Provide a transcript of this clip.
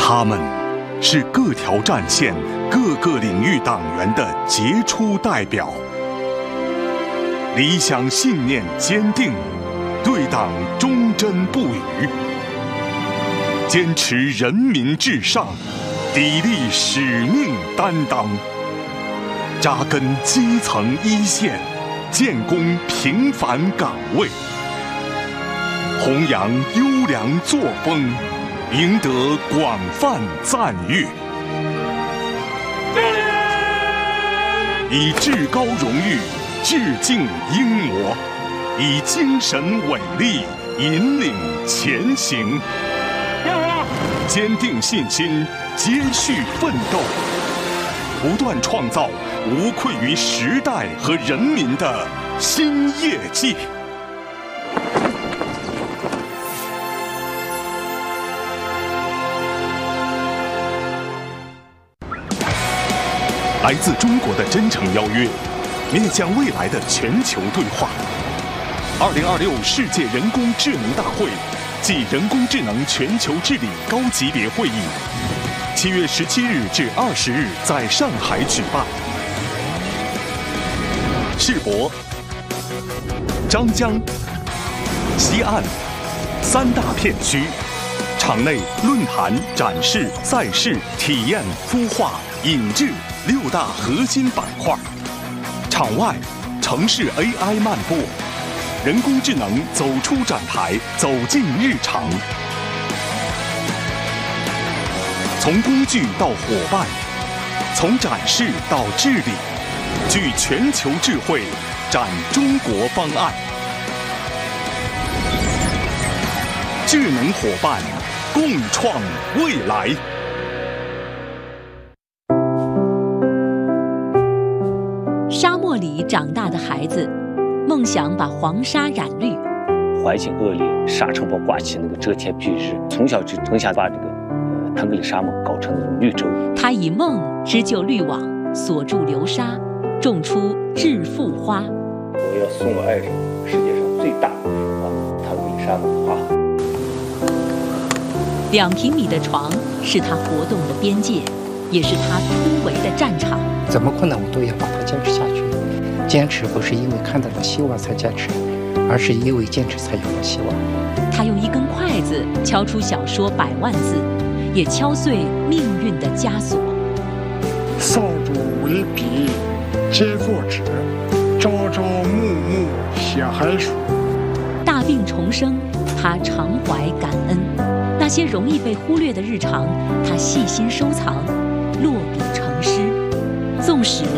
他们是各条战线、各个领域党员的杰出代表，理想信念坚定，对党忠贞不渝，坚持人民至上，砥砺使命担当，扎根基层一线，建功平凡岗位，弘扬优良作风，赢得广泛赞誉，以至高荣誉致敬英模，以精神伟力引领前行，坚定信心，接续奋斗，不断创造无愧于时代和人民的新业绩。来自中国的真诚邀约，面向未来的全球对话。2026世界人工智能大会暨人工智能全球治理高级别会议，7月17日至20日在上海举办。世博、张江、西岸3大片区，场内论坛、展示、赛事、体验、孵化、引致6大核心板块；场外城市 AI 漫步，人工智能走出展台，走进日常。从工具到伙伴，从展示到治理，聚全球智慧，展中国方案。智能伙伴，共创未来。 沙漠里长大的孩子，梦想把黄沙染绿。 环境恶劣，沙尘暴刮起那个遮天蔽日，从小就很想把这个腾格里沙漠搞成那种绿洲。 他以梦织就绿网，锁住流沙，种出致富花。 我要送我爱人世界上最大的腾格里沙漠花。 2平米的床是他活动的边界，也是他突围的战场。 怎么困难我都要把它坚持下去。坚持不是因为看到了希望才坚持，而是因为坚持才有了希望。 他用一根筷子敲出小说100万字，也敲碎命运的枷锁。 扫帚为笔，皆作纸，朝朝暮暮写寒暑。 大病重生，他常怀感恩。那些容易被忽略的日常，他细心收藏，落笔成诗。纵使